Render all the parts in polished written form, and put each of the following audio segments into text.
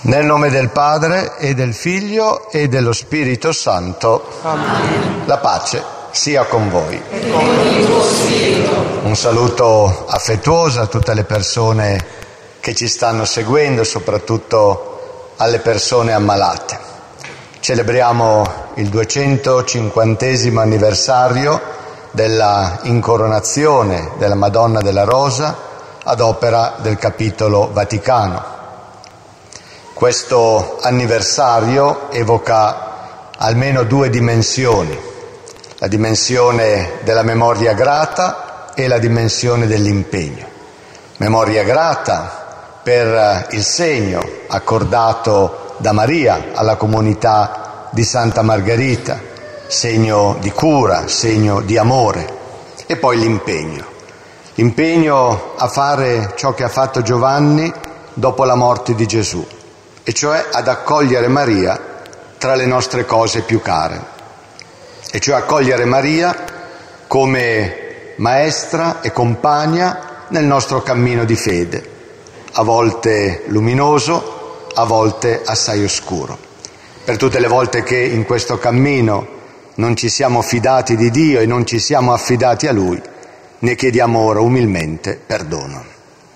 Nel nome del Padre e del Figlio e dello Spirito Santo. Amen. La pace sia con voi. E con il tuo spirito. Un saluto affettuoso a tutte le persone che ci stanno seguendo, soprattutto alle persone ammalate. Celebriamo il 250° anniversario della incoronazione della Madonna della Rosa ad opera del Capitolo Vaticano. Questo anniversario evoca almeno due dimensioni: la dimensione della memoria grata e la dimensione dell'impegno. Memoria grata per il segno accordato da Maria alla comunità di Santa Margherita, segno di cura, segno di amore, e poi l'impegno a fare ciò che ha fatto Giovanni dopo la morte di Gesù, e cioè ad accogliere Maria tra le nostre cose più care, e cioè accogliere Maria come maestra e compagna nel nostro cammino di fede, a volte luminoso, a volte assai oscuro. Per tutte le volte che in questo cammino non ci siamo fidati di Dio e non ci siamo affidati a Lui, ne chiediamo ora umilmente perdono.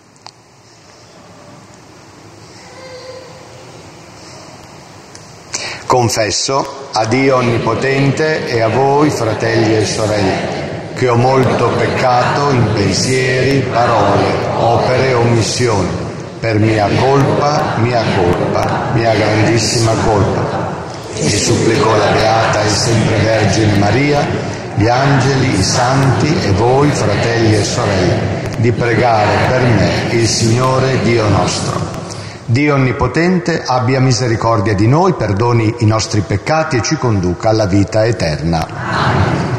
Confesso a Dio Onnipotente e a voi, fratelli e sorelle, che ho molto peccato in pensieri, parole, opere e omissioni, per mia colpa, mia grandissima colpa. E supplico la Beata e sempre Vergine Maria, gli angeli, i santi e voi, fratelli e sorelle, di pregare per me il Signore Dio nostro. Dio Onnipotente abbia misericordia di noi, perdoni i nostri peccati e ci conduca alla vita eterna. Amen.